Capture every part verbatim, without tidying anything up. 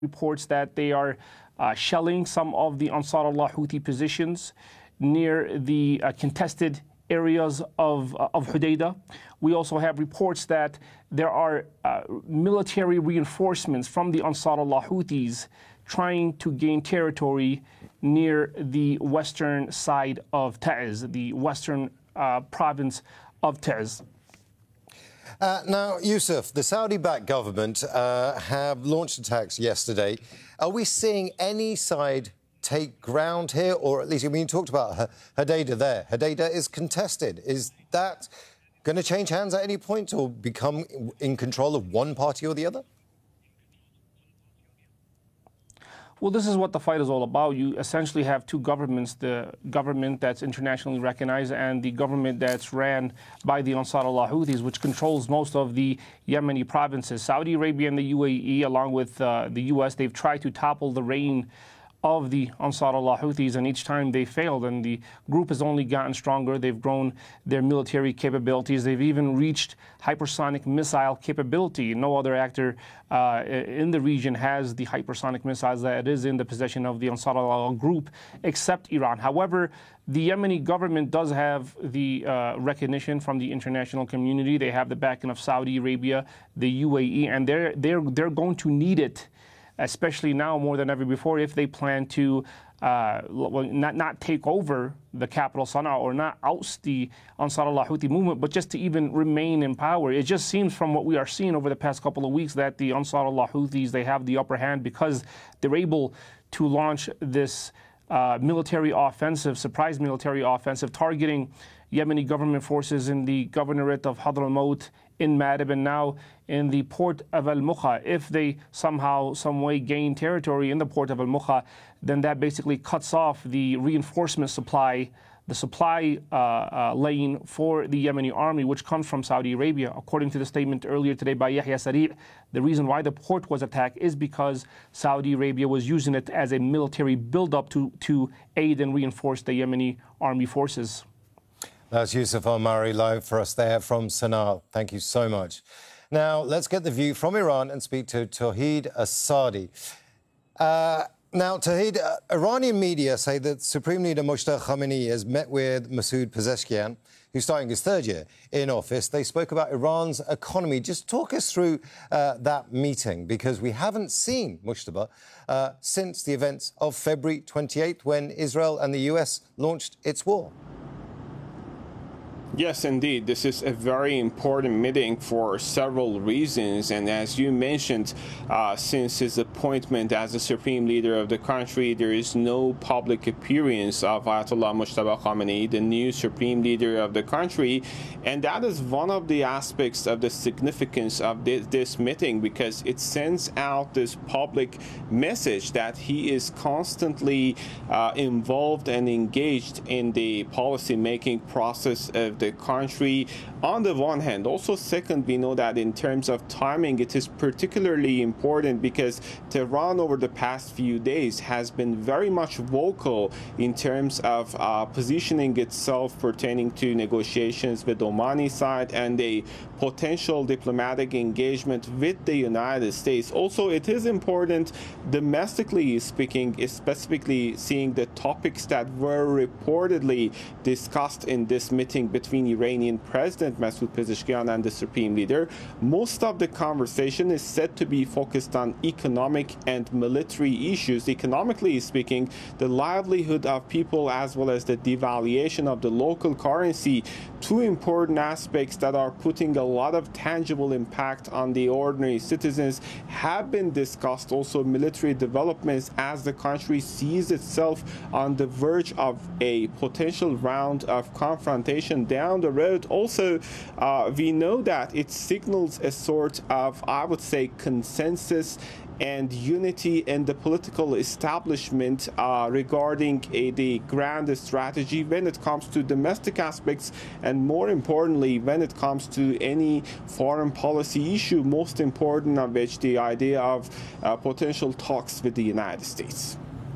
reports that they are uh, shelling some of the Ansar Allah Houthi positions near the uh, contested areas of, uh, of Hudaydah. We also have reports that there are uh, military reinforcements from the Ansar Allah Houthis trying to gain territory near the western side of Ta'ez, the western uh, province of Ta'ez. Uh, now, Yusuf, the Saudi-backed government uh, have launched attacks yesterday. Are we seeing any side take ground here? Or at least, I mean, you talked about Hudaydah there. Hudaydah is contested. Is that going to change hands at any point or become in control of one party or the other? Well, this is what the fight is all about. You essentially have two governments, the government that's internationally recognized and the government that's ran by the Ansar Allah Houthis, which controls most of the Yemeni provinces. Saudi Arabia and the U A E, along with uh, the U S, they've tried to topple the reign of the Ansar Allah Houthis, and each time they failed, and the group has only gotten stronger. They've grown their military capabilities. They've even reached hypersonic missile capability. No other actor uh, in the region has the hypersonic missiles that is in the possession of the Ansar Allah group, except Iran. However, the Yemeni government does have the uh, recognition from the international community. They have the backing of Saudi Arabia, the U A E, and they're they're they're going to need it, especially now more than ever before, if they plan to uh, not, not take over the capital, Sana'a, or not oust the Ansar Allah Houthi movement, but just to even remain in power. It just seems from what we are seeing over the past couple of weeks that the Ansar Allah Houthis, they have the upper hand because they're able to launch this uh, military offensive, surprise military offensive, targeting Yemeni government forces in the governorate of Hadramaut, in Ma'rib, and now in the port of Al-Mukha. If they somehow, some way gain territory in the port of Al-Mukha, then that basically cuts off the reinforcement supply, the supply uh, uh, lane for the Yemeni army, which comes from Saudi Arabia. According to the statement earlier today by Yahya Sari', the reason why the port was attacked is because Saudi Arabia was using it as a military buildup to, to aid and reinforce the Yemeni army forces. That's Yusuf Al-Mari live for us there from Sana'a. Thank you so much. Now, let's get the view from Iran and speak to Tawhid As-Sadi. Uh, now, Tawhid, uh, Iranian media say that Supreme Leader Moshtaba Khamenei has met with Masoud Pezeshkian, who's starting his third year in office. They spoke about Iran's economy. Just talk us through uh, that meeting, because we haven't seen Moshtaba uh, since the events of February twenty-eighth, when Israel and the U S launched its war. Yes, indeed. This is a very important meeting for several reasons. And as you mentioned, uh, since his appointment as the supreme leader of the country, there is no public appearance of Ayatollah Moshtaba Khamenei, the new supreme leader of the country. And that is one of the aspects of the significance of this, this meeting, because it sends out this public message that he is constantly uh, involved and engaged in the policy-making process of the country on the one hand. Also, second, we know that in terms of timing, it is particularly important because Tehran over the past few days has been very much vocal in terms of uh, positioning itself pertaining to negotiations with the Omani side and a potential diplomatic engagement with the United States. Also, it is important domestically speaking, specifically seeing the topics that were reportedly discussed in this meeting between Iranian President Masoud Pezeshkian and the Supreme Leader. Most of the conversation is said to be focused on economic and military issues. Economically speaking, the livelihood of people as well as the devaluation of the local currency, two important aspects that are putting a lot of tangible impact on the ordinary citizens, have been discussed. Also, military developments as the country sees itself on the verge of a potential round of confrontation down the road. Also, uh, we know that it signals a sort of, I would say, consensus and unity in the political establishment uh, regarding a, the grand strategy when it comes to domestic aspects, and more importantly, when it comes to any foreign policy issue, most important of which the idea of uh, potential talks with the United States.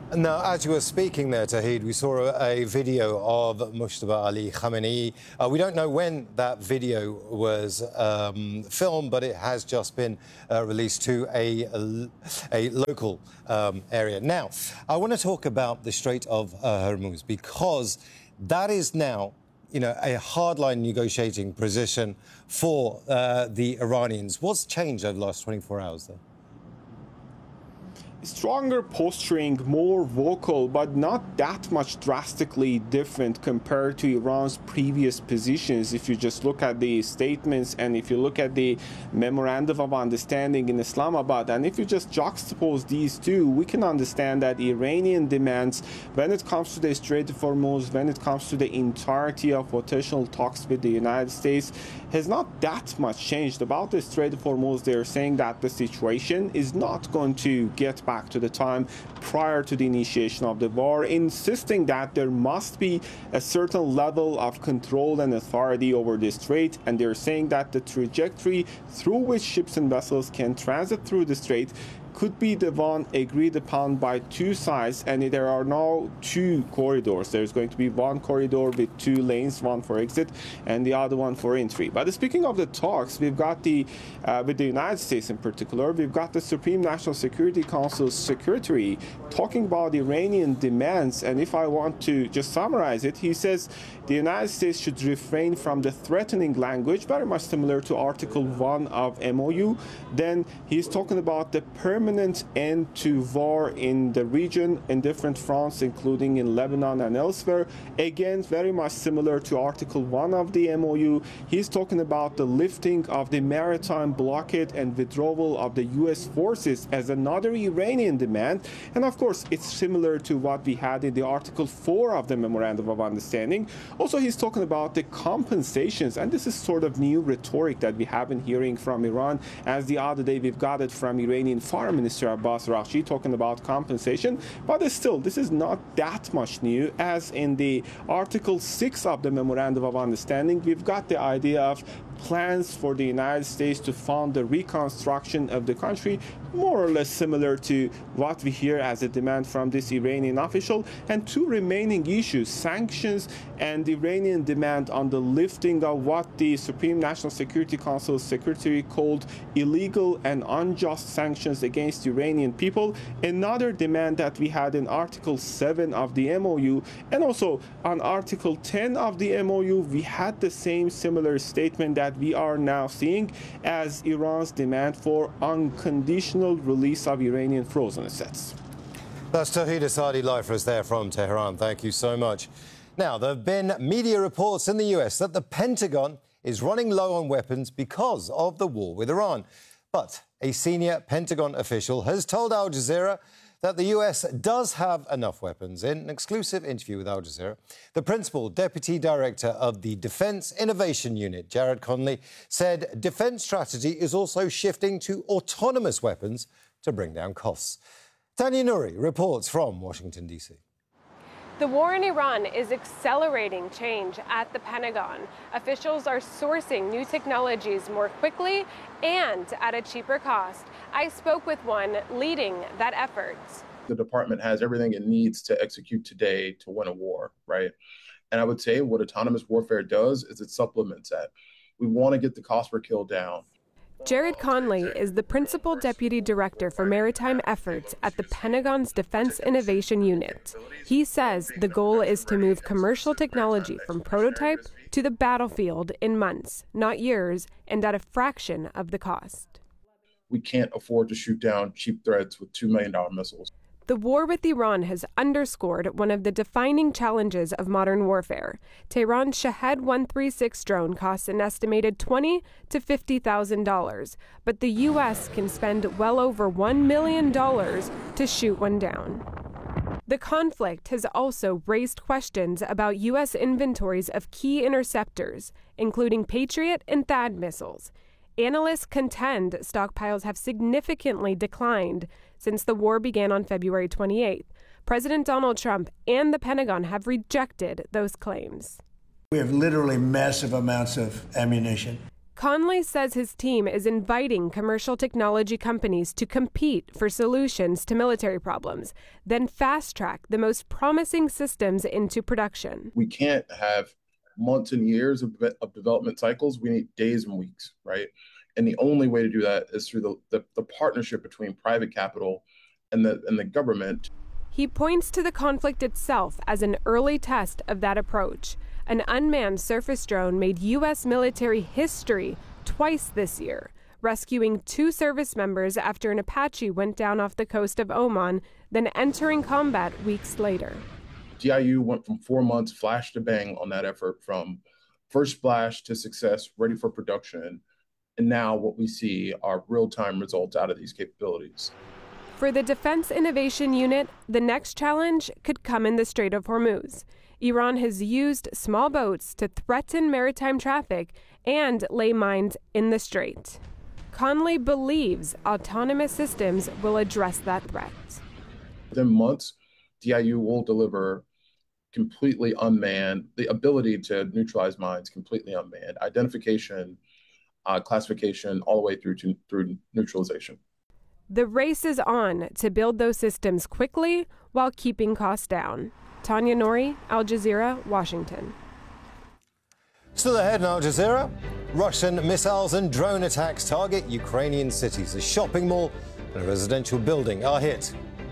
Now, as you were speaking there, Tauhid, we saw a, a video of Mujtaba Ali Khamenei. Uh, we don't know when that video was um, filmed, but it has just been uh, released to a, a, a local um, area. Now, I want to talk about the Strait of uh, Hormuz, because that is now, you know, a hardline negotiating position for uh, the Iranians. What's changed over the last twenty-four hours, though? Stronger posturing, more vocal, but not that much drastically different compared to Iran's previous positions. If you just look at the statements and if you look at the memorandum of understanding in Islamabad, and if you just juxtapose these two, we can understand that Iranian demands when it comes to the Strait of Hormuz, when it comes to the entirety of potential talks with the United States, has not that much changed. About the Strait of Hormuz, they're saying that the situation is not going to get back to the time prior to the initiation of the war, insisting that there must be a certain level of control and authority over the strait, and they're saying that the trajectory through which ships and vessels can transit through the strait could be the one agreed upon by two sides, and there are now two corridors. There's going to be one corridor with two lanes, one for exit and the other one for entry. But speaking of the talks, we've got the, uh, with the United States in particular, we've got the Supreme National Security Council's secretary talking about Iranian demands, and if I want to just summarize it, he says the United States should refrain from the threatening language, very much similar to Article one of M O U. Then he's talking about the permanent permanent end to war in the region in different fronts, including in Lebanon and elsewhere. Again, very much similar to Article one of the M O U. He's talking about the lifting of the maritime blockade and withdrawal of the U S forces as another Iranian demand. And of course, it's similar to what we had in the Article four of the Memorandum of Understanding. Also, he's talking about the compensations, and this is sort of new rhetoric that we have been hearing from Iran, as the other day we've got it from Iranian Foreign Minister Abbas Araghchi talking about compensation. But still, this is not that much new, as in the Article six of the Memorandum of Understanding, we've got the idea of plans for the United States to fund the reconstruction of the country, more or less similar to what we hear as a demand from this Iranian official. And two remaining issues, sanctions and the Iranian demand on the lifting of what the Supreme National Security Council Secretary called illegal and unjust sanctions against Iranian people. Another demand that we had in Article seven of the M O U, and also on Article ten of the M O U, we had the same similar statement that we are now seeing as Iran's demand for unconditional release of Iranian frozen assets. That's Tauhid Asadi live for us there from Tehran. Thank you so much. Now, there have been media reports in the U S that the Pentagon is running low on weapons because of the war with Iran. But a senior Pentagon official has told Al Jazeera that the U S does have enough weapons. In an exclusive interview with Al Jazeera, the principal deputy director of the Defence Innovation Unit, Jared Conley, said defence strategy is also shifting to autonomous weapons to bring down costs. Tanya Nouri reports from Washington, D C. The war in Iran is accelerating change at the Pentagon. Officials are sourcing new technologies more quickly and at a cheaper cost. I spoke with one leading that effort. The department has everything it needs to execute today to win a war, right? And I would say what autonomous warfare does is it supplements that. We want to get the cost per kill down. Jared Conley is the Principal Deputy Director for Maritime Efforts at the Pentagon's Defense Innovation Unit. He says the goal is to move commercial technology from prototype to the battlefield in months, not years, and at a fraction of the cost. We can't afford to shoot down cheap threats with two million dollars missiles. The war with Iran has underscored one of the defining challenges of modern warfare. Tehran's Shahed one thirty-six drone costs an estimated twenty thousand to fifty thousand dollars, but the U S can spend well over one million dollars to shoot one down. The conflict has also raised questions about U S inventories of key interceptors, including Patriot and THAAD missiles. Analysts contend stockpiles have significantly declined since the war began on February twenty-eighth. President Donald Trump and the Pentagon have rejected those claims. We have literally massive amounts of ammunition. Conley says his team is inviting commercial technology companies to compete for solutions to military problems, then fast-track the most promising systems into production. We can't have months and years of, of development cycles. We need days and weeks, right? And the only way to do that is through the, the, the partnership between private capital and the, and the government. He points to the conflict itself as an early test of that approach. An unmanned surface drone made U S military history twice this year, rescuing two service members after an Apache went down off the coast of Oman, then entering combat weeks later. D I U went from four months flash to bang on that effort, from first splash to success, ready for production. And now what we see are real-time results out of these capabilities. For the Defense Innovation Unit, the next challenge could come in the Strait of Hormuz. Iran has used small boats to threaten maritime traffic and lay mines in the strait. Conley believes autonomous systems will address that threat. Within months, D I U will deliver completely unmanned, the ability to neutralize mines completely unmanned, identification, uh, classification, all the way through to through neutralization. The race is on to build those systems quickly while keeping costs down. Tanya Nori, Al Jazeera, Washington. Still ahead in Al Jazeera, Russian missiles and drone attacks target Ukrainian cities. A shopping mall and a residential building are hit.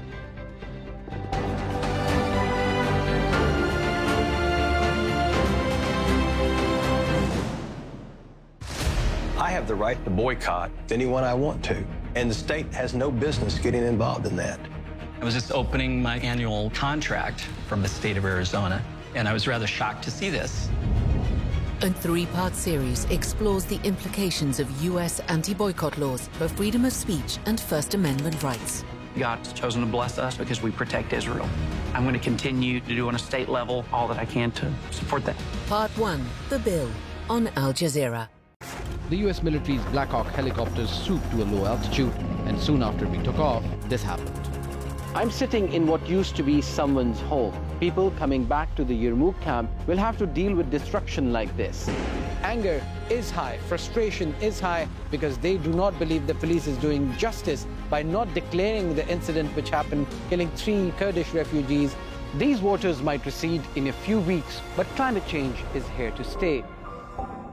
I have the right to boycott anyone I want to, and the state has no business getting involved in that. I was just opening my annual contract from the state of Arizona, and I was rather shocked to see this. A three-part series explores the implications of U S anti-boycott laws for freedom of speech and First Amendment rights. God's chosen to bless us because we protect Israel. I'm going to continue to do on a state level all that I can to support that. Part one, The Bill, on Al Jazeera. The U S military's Black Hawk helicopters swooped to a low altitude, and soon after we took off, this happened. I'm sitting in what used to be someone's home. People coming back to the Yarmouk camp will have to deal with destruction like this. Anger is high, frustration is high, because they do not believe the police is doing justice by not declaring the incident which happened, killing three Kurdish refugees. These waters might recede in a few weeks, but climate change is here to stay.